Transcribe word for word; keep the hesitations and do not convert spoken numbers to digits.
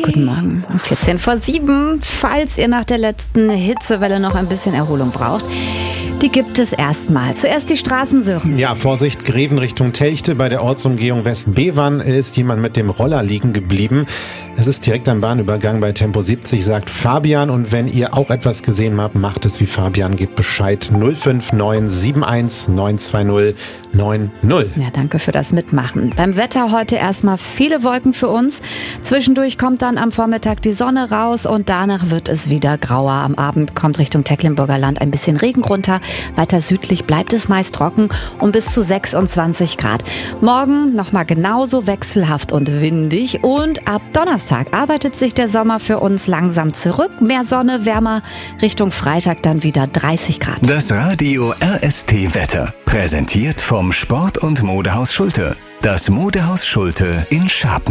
Guten Morgen. vierzehn vor sieben. Falls ihr nach der letzten Hitzewelle noch ein bisschen Erholung braucht, die gibt es erstmal. Zuerst die Straßen, Sören. Ja, Vorsicht, Greven Richtung Telchte. Bei der Ortsumgehung Westbevern ist jemand mit dem Roller liegen geblieben. Es ist direkt am Bahnübergang bei Tempo siebzig, sagt Fabian. Und wenn ihr auch etwas gesehen habt, macht es wie Fabian, gebt Bescheid. null fünf neun sieben eins neun zwei null neun null. Ja, danke für das Mitmachen. Beim Wetter heute erstmal viele Wolken für uns. Zwischendurch kommt dann am Vormittag die Sonne raus und danach wird es wieder grauer. Am Abend kommt Richtung Tecklenburger Land ein bisschen Regen runter. Weiter südlich bleibt es meist trocken und bis zu sechsundzwanzig Grad. Morgen nochmal genauso wechselhaft und windig und ab Donnerstag arbeitet sich der Sommer für uns langsam zurück. Mehr Sonne, wärmer, Richtung Freitag dann wieder dreißig Grad. Das Radio R S T-Wetter, präsentiert vom Sport- und Modehaus Schulte. Das Modehaus Schulte in Scharpen.